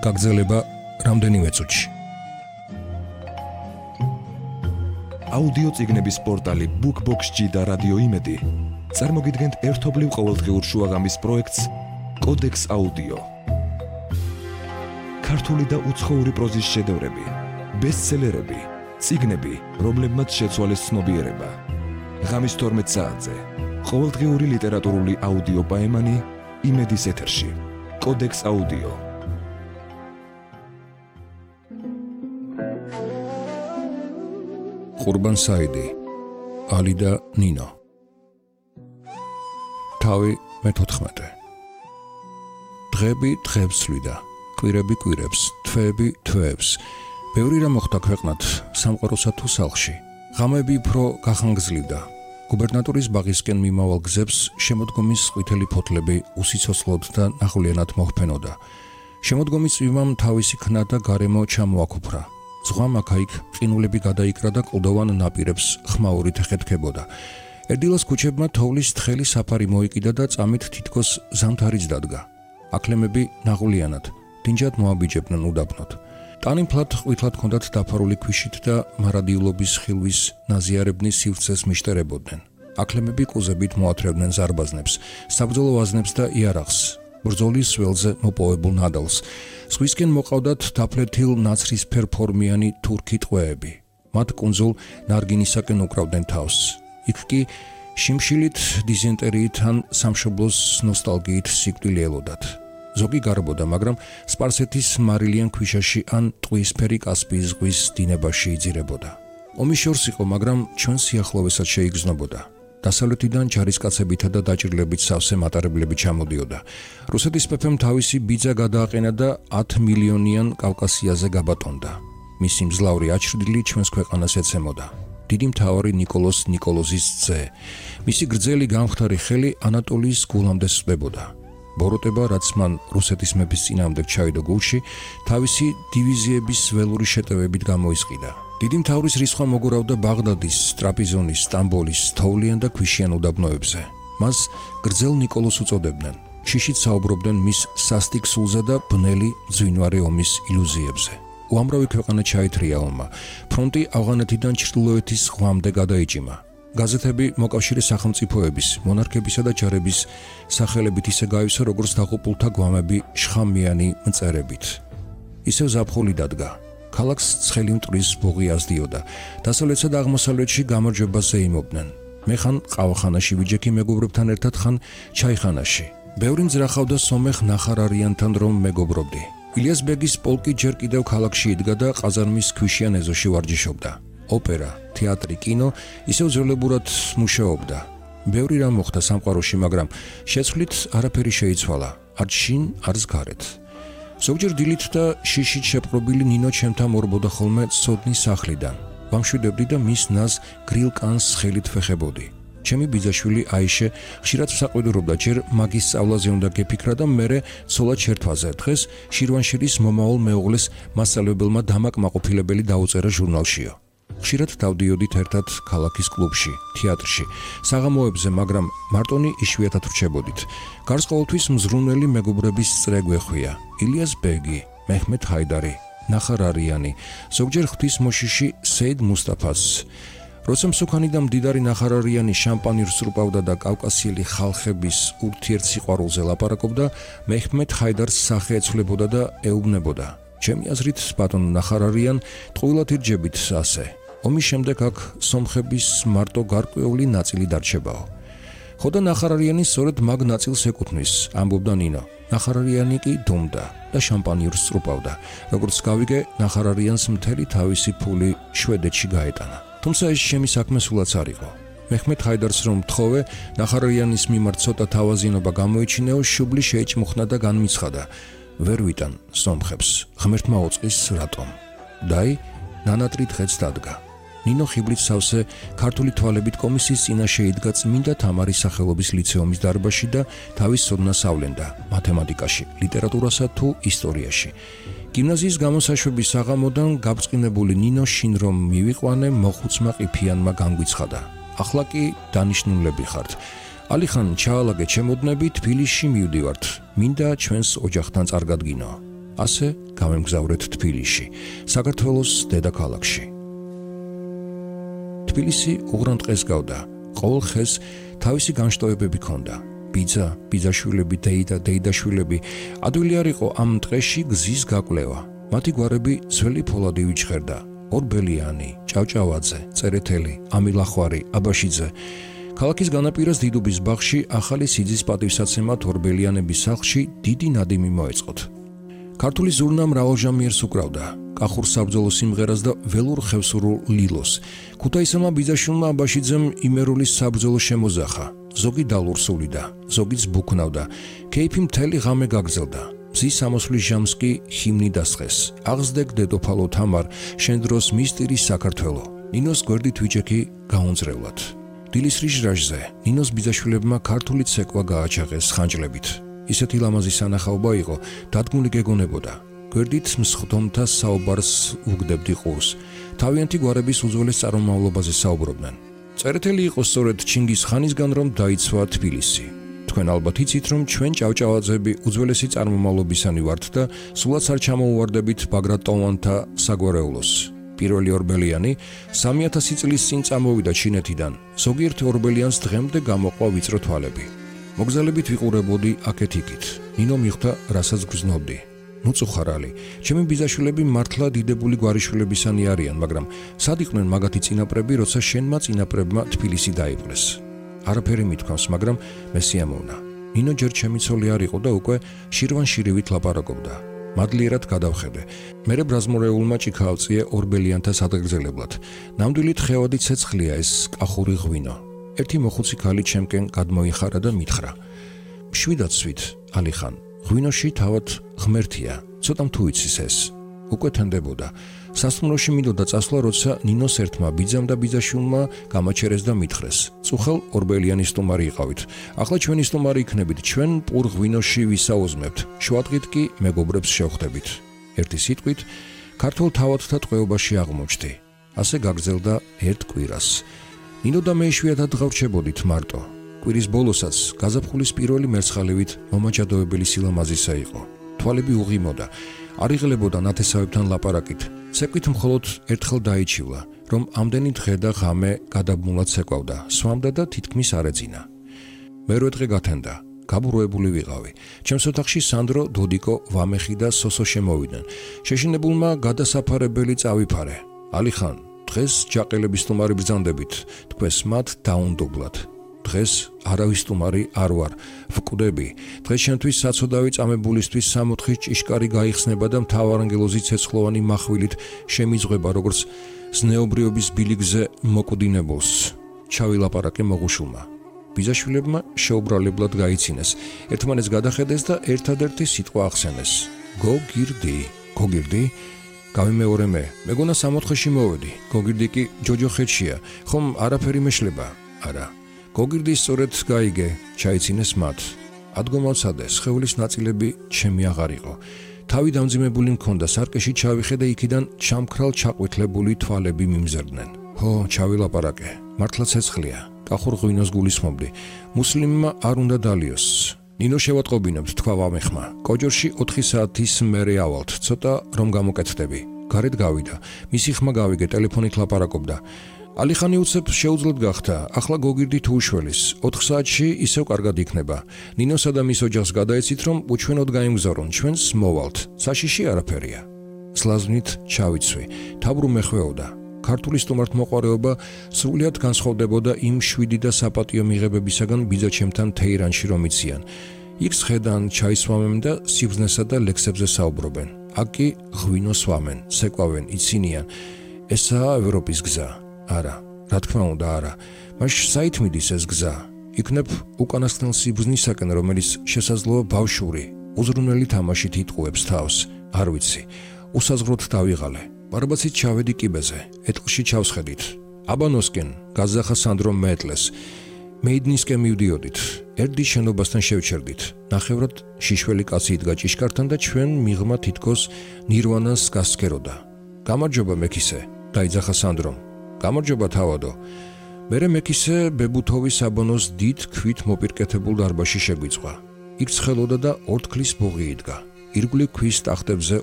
გაგრძელება რამდენიმე წუთში. აუდიო წიგნების პორტალი BookBox-G და რადიო იმედი წარმოგიდგენთ ერთობლივ ყოველდღიურ შუაღამის პროექტს კოდექს აუდიო. ქართული და უცხოური პროზის შედევრები, ბესტსელერები, წიგნები, რომლებმაც შეცვალეს ცნობიერება. ღამის 12 საათზე ყოველდღიური ლიტერატურული აუდიო პაემანი იმედის ეთერში. კოდექს აუდიო. ყურბან საიდი, ალი და ნინო. თავი მე-14. დღები დღებს ცვლიდა, კვირები კვირებს, თვეები თვეებს. ბევრი რამ მოხდა ქვეყნად, სამყაროსა თუ სახლში. ღამეები უფრო გახანგრძლივდა. გუბერნატორის ბაღისკენ მიმავალ გზებს შემოდგომის ყვითელი ფოთლები უსიცოცხლოდ და ნახულიანად მოჰფენოდა. შემოდგომის წვიმამ თავისი ქნა და გარემო ჩამოაკუფრა. ზღვა აქა-იქ ყინულები გადაიკრა და კლდოვან ნაპირებს ხმაურით ეხეთქებოდა. ერდილოს ქუჩებმა თოვლის თხელი საფარი მოიკიდა და წამით თითქოს ზამთარიც დადგა. აკლემები ნაღულიანად, დინჯად მოაბიჯებდნენ უდაბნოდ. ტანიმფლად ყვითლად ჰქონდათ დაფარული ქვიშით და მარადიულობის ხილვის ნაზიარებნი სივრცეს მიშტერებოდნენ. აკლემები კუზებით მოათრევდნენ ზარბაზნებს, საბრძოლო ვაზნებს და იარაღს, ბრძოლის ველზე მოპოვებულ ნადალს. ზღვისკენ მოყავდათ დაფლეთილ ნაცრისფერ ფორმიანი თურქი ტყვეები. მათ კუნძულ ნარგინისაკენ უკრავდნენ თავს. იქ კი შიმშილით, დიზენტერიით ან სამშობლოს ნოსტალგიით სიკვდილი ელოდათ. ზოგი გარბოდა, მაგრამ სპარსეთის მარილიან ქვიშაში ან ტყვიისფერი კასპიის ზღვის დინებაში იძირებოდა. ომი შორს იყო, მაგრამ ჩვენ სიახლოვესაც შეიგრძნობოდა. დასავლეთიდან ჯარისკაცებითა და დაჭრილებით სავსე მატარებლები ჩამოდიოდა. რუსეთის მეფემ თავისი ბიძა გადააყენა და 10 მილიონიან კავკასიაზე გაბატონდა. მისი მძლავრი აჩრდილი ჩვენს ქვეყანას ეცემოდა. დიდი მთავარი ნიკოლოზ ნიკოლოზის ძე. მისი გრძელი გამხდარი ხელი ანატოლიის გულამდე სვდებოდა. ბოროტება, რაც მან რუსეთის მეფის წინააღმდეგ ჩაიდო გულში, თავისი დივიზიების ველური შეტევებით გამოისყიდა. დიდი მთავრის რისხვა მოგურავდა ბაღდადის, ტრაპიზონის, სტამბოლის, თოვლიან და ქვიშიან უდაბნოებზე. მას გრძელ ნიკოლოზს უწოდებდნენ. შიშით საუბრობდნენ მის სასტიკ სულზე და ბნელი მძვინვარე ომის ილუზიებზე. უამრავი ქვეყანა ჩაითრია ომმა. ფრონტი ავღანეთიდან ჩრდილოეთის ზღვამდე გადაიჭიმა. გაზეთები მოკავშირე სახელმწიფოების, მონარქებისა და ჯარების სახელებით ისე გაივსო, როგორც დაღუპულთა გვამები შხამიანი მწერებით. ისევ ზაფხული დადგა. ქალაქს ცხელი მტვრის ბოღი აზდიოდა. დასავლეთსა და აღმოსავლეთში გამარჯვებას ეიმობდნენ. მე ხან ყავახანაში ვიჯექი მეგობრებთან ერთად, ხან ჩაიხანაში. ბევრი მძრახავდა სომეხ ნახარარიანთან, რომ მეგობრობდი. ილიას ბეგის პოლკი ჯერ კიდევ ქალაქში იდგა და ყაზარმის ქვიშიან ეზოში ვარჯიშობდა. ოპერა, თეატრი, კინო ისევ ძველებურად მუშაობდა. ბევრი რამ მოხდა სამყაროში, მაგრამ შეცვლით არაფერი შეიცვალა, არც შინ, არც გარეთ. ზოგჯერ დილით და შიშით შეპყრობილი ნინო ჩემთან მორბოდა ხოლმე ცოდნის სახლიდან. ვამშვიდებდი და მის ნაზ გრილ კანს ხელით ვეხებოდი. ჩემი ბიძაშვილი აიშე ხშირად საყვედურობდა, ჯერ მაგის სწავლაზე უნდა გეფიქრა და მერე ცოლად შერთვაზე. დღეს შირვანშირის მომავალ მეუღლეს მასწავლებელმა დამაკმაყოფილებელი დაუწერა ჟურნალშიო. ხშირად დავდიოდით ერთად ქალაქის კლუბში, თეატრში, საღამოებზე, მაგრამ მარტონი იშვიათად ვრჩებოდით. გარს ყოველთვის მზრუნველი მეგობრების წრე გვეხვია. ილიას ბეგი, მეჰმედ ჰაიდარი, ნახარარიანი, ზოგჯერ ღვთისმოშიში სეიდ მუსტაფას. როცა მსუქანი და მდიდარი ნახარარიანი შამპანირს სრუპავდა და კავკასიელი ხალხების ურთიერთსიყვარულზე ლაპარაკობდა, მეჰმედ ჰაიდარს სახე ეცვლებოდა და ეუბნებოდა. ჩემი აზრით, ბატონ ნახარარიან, ტყუილად ირჯებით ასე. ომის შემდეგ აქ სომხების მარტო გარკვეული ნაწილი დარჩებაო. ხო და ნახარარიანი სწორედ მაგ ნაწილს ეკუთვნის, ამბობდა ნინო. ნახარარიანი კი დუმდა და შამპანიურს სრუპავდა. როგორც გავიგე, ნახარარიანს მთელი თავისი ფული შვედეთში გაეტანა. თუმცა ეს ჩემი საქმე სულაც არ იყო. მეჰმედ ჰაიდარს რომ მთხოვე, ნახარარიანის მიმართ ცოტა თავაზიანობა გამოიჩინეო, შუბლი შეიჭმუხნა და განმიცხადა. ვერ ვიტან სომხებს, ღმერთმა ოწყის რატომ? დაი, ნანატრი დღეც დადგა. ნინო ხიბლით სავსე ქართული თვალებით კომისიის წინაშე იდგა წმინდა თამარის სახელობის ლიცეუმის დარბაზში და თავის ცოდნას ავლენდა მათემატიკაში, ლიტერატურასა თუ ისტორიაში. გიმნაზიის გამოსაშვების საღამოდან გაბრწყინებული ნინო შინ რომ მივიყვანე, მოხუცმა ყიფიანმა განგვიცხადა. ახლა კი დანიშნულები ხართ. ალიხან ჩაალაგე ჩემოდნები, თბილისში მივდივართ. მინდა ჩვენს ოჯახთან წარგადგინო. ასე გამემგზავრეთ თბილისში, საქართველოს დედაქალაქში. თბილისი უღრან ტყეს გავდა, ყოველ ხეს თავისი განშტოებები ჰქონდა. ბიძა, ბიძაშვილები, დეიდაშვილები, ადვილი არ იყო ამ ტყეში გზის გაკვლევა. მათი გვარები ძველი ფოლადი ვიჩხერდა, ორბელიანი, ჭავჭავაძე, წერეთელი, ამილახვარი, აბაშიძე. ქალაქის განაპირას დიდუბის ბაღში ახალი სიძის პატივსაცემად ორბელიანების სახლში დიდი ნადიმი მოეწყოთ. ქართული ზურნა მრავალჟამიერს უკრავდა, კახურ საბრძოლო სიმღერას და ველურ ხევსურულ ლილოს. ქუთაისელმა ბიძაშვილმა აბაშიძემ იმერულის საბრძოლო შემოზახა, ზოგი დალურსულიდა, ზოგიც ბუქნავდა, კეიფი მთელი ღამე გაგრძელდა. მზის სამოსვლის ჟამს კი ჰიმნი დასხეს, აღზრდეკ დედოფალო თამარ, შენ დროს მისტირის საქართველო. ნინოს გვერდით ვიჭექი გაუნძრევლად. დილის რიჟრაჟზე ნინოს ბიძაშვილებმა ქართული ცეკვა გააჩაღეს ხანჯლებით. ისეთი ლამაზი სანახაობა იყო, დადგმული გეგონებოდა. გვერდით მსხდომთა საუბარს უგდებდი ყურს. თავიანთი გვარების უძველეს წარმომავლობაზე საუბრობდნენ. წერეთელი იყო სწორედ ჩინგის ხანისგან რომ დაიცვა თბილისი. თქვენ ალბათ იცით რომ ჩვენ ჭავჭავაძეები უძველესი წარმომავლობისანი ვართ და სულაც არ ჩამოუვარდებით ბაგრატონთა საგვარეულოს. პირველი ორბელიანი 3000 წლის წინ წამოვიდა ჩინეთიდან. ზოგიერთ ორბელიანს დღემდე გამოყვა ვიწრო თვალები. მოგზალებით ვიყურებოდი აქეთ-იქით. ნინო მიხვდა, რასაც გრძნობდი. ნუ წუხარალი, ჩემი ბიძაშვილები მართლა დიდებული გვარიშვილებისანი არიან, მაგრამ სად იყვნენ მაგათი წინაპრები, როცა შენმა წინაპრებმა თბილისი დაიპყრეს? არაფერი მithქვამს, მაგრამ მე სიამოვნა. ნინო ჯერ ჩემი ცოლი არ იყო და უკვე შირვან-შირივით ლაპარაკობდა. მადლიერად გადავხედე. მერე ბრაზმორეულმა ჭიქაავწიე ორბელიანთა სადღეგრძელებლად. ნამდვილი თხევადი ცეცხლია ეს კახური ღვინო. ერთი მოხუცი ქალი ჩემკენ გადმოიხარა და მითხრა: მშვიდად სვით, ალიხან, ღვინოში თავად ღმერთია, ცოტა თუ იცის ეს. უკვე თენდებოდა. სასტუმროში მინდოდა წასვლა, როცა ნინოს ერთმა ბიძამ და ბიძაშვილმა გამაჩერეს და მითხრეს: წუხელ ორბელიანის სტუმარი იყავით. ახლა ჩვენი სტუმარი იქნებით, ჩვენ პურ ღვინოში ვისაუზმებთ, შუადღით კი მეგობრებს შევხვდებით. ერთი სიტყვით, ქართულ თავადთა ტყვეობაში აღმოჩნდი. ასე გაგრძელდა ერთ კვირას. ნინო და მე იშვიათად გავრჩებოდით მარტო. კვირის ბოლოსაც გაზაფხულის პირველი მერცხალივით მომაჯადოებელი სილამაზისა იყო. თვალები უღიმოდა, არ იღლებოდა ნათესავებთან ლაპარაკით. ცეკვით მხოლოდ ერთხელ დაიჩივლა, რომ ამდენი დღე და ღამე გადაბმულად ცეკვავდა, სვამდა და თითქმის არ ეძინა. მერვე დღე გათენდა, გაბრუებული ვიყავი. ჩემს ოთახში სანდრო, დოდიკო, ვამეხი და სოსო შემოვიდნენ. შეშინებულმა გადასაფარებელი წავიფარე. ალიხან, დღეს ჯაყელების სტუმარი ბრძანდებით, თქვენს მათ დაუნდობლად. დღეს არავის სტუმარი არ ვარ, ვკვდები. დღეს შენთვის საცოდავი წამებულისთვის 60 ჭიშკარი გაიხსნება და მთავარანგელოზი ცეცხლოვანი מחვილით შემიძღვება როგორც ზნეობრიობის ბილიგზე მოკვდინებულს. ჩავილაპარაკე მოღუშულმა. ბიძაშვილებმა შეუბრალებლად გაიცინეს, ერთმანეთს გადახედეს და ერთადერთი სიტყვა ახსენეს: გოგირდი. გოგირდი? გავიმეორე მე. მეგონა 60-ში მოვედი. გოგირდი კი ჯოჯოხეთშია. ხომ არაფერი მეშლება? არა. გოგირდი სწორედ გაიგე, ჩაიცინეს მათ. ადგომავცადე, სხეულის ნაწილები ჩემი აღარ იყო. თავი დამძიმებული მქონდა, სარკეში ჩავიხე და იქიდან ჩამქრალ ჩაყვითლებული თვალები მიმზერდნენ. ჰო, ჩავილაპარაკე. მართლა ცეცხლია. კახურ ღვინოს გულისხმობდი. მუსლიმმა არ უნდა დალიოს. ნინო შევატყობინებთ, თქვა ვამეხმა. კოჯორში 4 საათის მერე ავალთ, ცოტა რომ გამოკეთდები. გარეთ გავიდა. მისი ხმა გავიგე, ტელეფონით ლაპარაკობდა. ალიხანი უცებ შეუძლოდ გახდა, ახლა გოგირდი თუ უშველის, 4 საათში ისევ კარგად იქნება. ნინოსა და მის ოჯახს გადაეცით, რომ უჩვენოდ გაიმგზავრონ, ჩვენს მოვალთ. საშიში არაფერია. სლაზვნით ჩავიცვი, თაბრუ მეხვეოდა. ქართული სტუმართმოყვარეობა სრულიად განსხვავდებოდა იმ შვიდი და საპატიო მიღებებისაგან ბიძაჩემთან თეირანში რომ იციან. იქ სხედან, ჩაისვამენ და სიბზნესა და ლექსებზე საუბრობენ. აქ კი ღვინოს სვამენ, ცეკვავენ, იცინიან. ესაა ევროპის გზა. არა, რა თქმა უნდა არა. მაშ საით მიდის ეს გზა? იქნებ უკანასკნელ სიბზნისაკენ, რომელიც შესაძლოა ბავშვური, უზრუნველი თამაშით იტყუებს თავს. არ ვიცი. უსაზღვროდ დავიღალე. ბარბაცით ჩავედი კიბეზე, ეტყლში ჩავსხედით. აბანოსკენ გაზახა სანდრო მეტლეს. მეიდნისკენ მივდიოდით. ერდი შენობასთან შევჩერდით. ნახევრად შიშველი კაცი იდგა ჭიშკართან და ჩვენ მიღმა თითქოს ნირვანას გასცქეროდა. გამარჯობა მექისე, დაიძახა სანდრომ. გამარჯობა თავადო. მერე მექისე ბებუთოვის აბანოს დიდ ქვით მოპირკეთებულ დარბაზში შეგვიწვა. იქ ცხელოდა და ორთქლის ბოღი იდგა. ირგვლივ ქვის ტახტებზე